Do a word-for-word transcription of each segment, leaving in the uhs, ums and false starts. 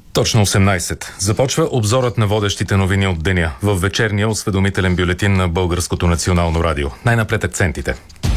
Точно осемнайсет. Започва обзорът на водещите новини от деня в вечерния осведомителен бюлетин на Българското национално радио. Най-напред акцентите.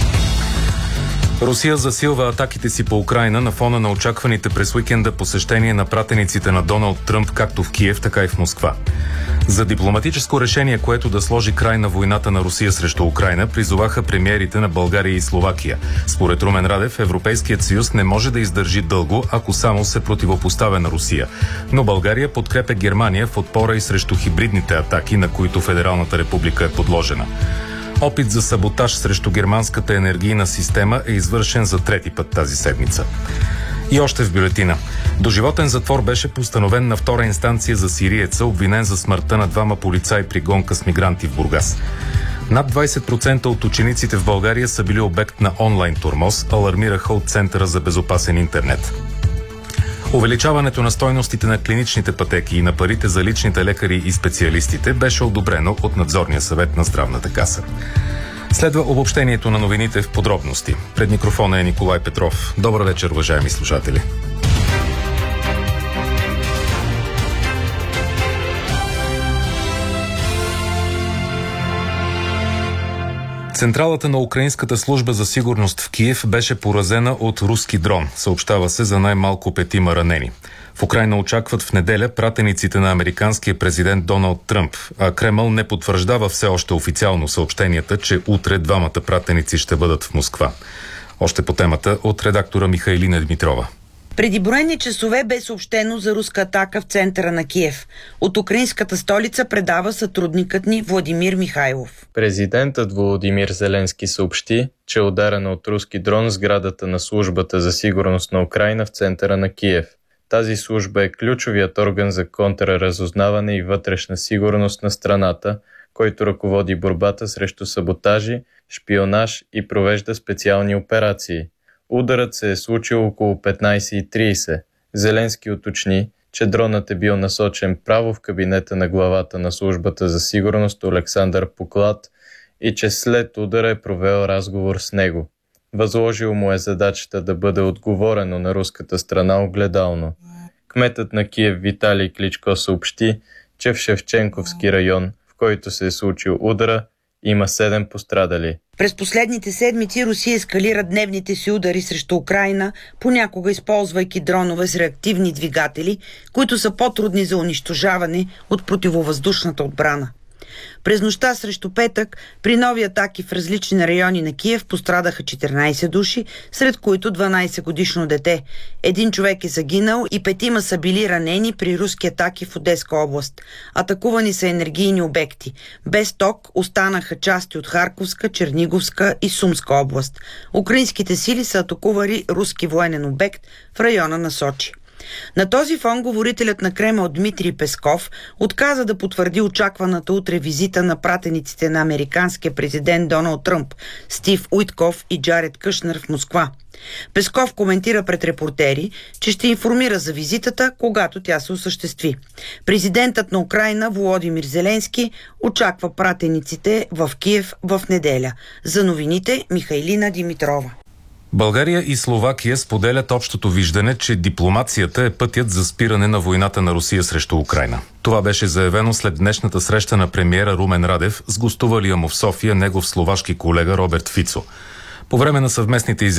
Русия засилва атаките си по Украйна на фона на очакваните през уикенда посещение на пратениците на Доналд Тръмп както в Киев, така и в Москва. За дипломатическо решение, което да сложи край на войната на Русия срещу Украйна, призоваха премиерите на България и Словакия. Според Румен Радев, Европейският съюз не може да издържи дълго, ако само се противопоставя на Русия. Но България подкрепя Германия в отпора и срещу хибридните атаки, на които Федералната република е подложена. Опит за саботаж срещу германската енергийна система е извършен за трети път тази седмица. И още в бюлетина. Доживотен затвор беше постановен на втора инстанция за сириеца, обвинен за смъртта на двама полицаи при гонка с мигранти в Бургас. Над двайсет процента от учениците в България са били обект на онлайн тормоз, алармираха от Центъра за безопасен интернет. Увеличаването на стойностите на клиничните пътеки и на парите за личните лекари и специалистите беше одобрено от Надзорния съвет на Здравната каса. Следва обобщението на новините в подробности. Пред микрофона е Николай Петров. Добър вечер, уважаеми слушатели. Централата на Украинската служба за сигурност в Киев беше поразена от руски дрон. Съобщава се за най-малко петима ранени. В Украйна очакват в неделя пратениците на американския президент Доналд Тръмп, а Кремъл не потвърждава все още официално съобщенията, че утре двамата пратеници ще бъдат в Москва. Още по темата от редактора Михайлина Димитрова. Преди броени часове бе съобщено за руска атака в центъра на Киев. От украинската столица предава сътрудникът ни Владимир Михайлов. Президентът Володимир Зеленски съобщи, че е ударена от руски дрон сградата на службата за сигурност на Украйна в центъра на Киев. Тази служба е ключовият орган за контраразузнаване и вътрешна сигурност на страната, който ръководи борбата срещу саботажи, шпионаж и провежда специални операции. Ударът се е случил около петнайсет и трийсет. Зеленски уточни, че дронът е бил насочен право в кабинета на главата на службата за сигурност Олександър Поклад и че след удара е провел разговор с него. Възложил му е задачата да бъде отговорено на руската страна огледално. Кметът на Киев Виталий Кличко съобщи, че в Шевченковски район, в който се е случил удара, има седем пострадали. През последните седмици Русия ескалира дневните си удари срещу Украйна, понякога използвайки дронове с реактивни двигатели, които са по-трудни за унищожаване от противовъздушната отбрана. През нощта срещу петък, при нови атаки в различни райони на Киев пострадаха четиринайсет души, сред които дванайсетгодишно дете. Един човек е загинал и петима са били ранени при руски атаки в Одеска област. Атакувани са енергийни обекти. Без ток останаха части от Харковска, Черниговска и Сумска област. Украинските сили са атакували руски военен обект в района на Сочи. На този фон говорителят на Кремъл Дмитрий Песков отказа да потвърди очакваната утре визита на пратениците на американския президент Доналд Тръмп, Стив Уитков и Джаред Кушнер в Москва. Песков коментира пред репортери, че ще информира за визитата, когато тя се осъществи. Президентът на Украйна Володимир Зеленски очаква пратениците в Киев в неделя. За новините Михайлина Димитрова. България и Словакия споделят общото виждане, че дипломацията е пътят за спиране на войната на Русия срещу Украйна. Това беше заявено след днешната среща на премиера Румен Радев с гостувалия му в София негов словашки колега Роберт Фицо. По време на съвместните изявления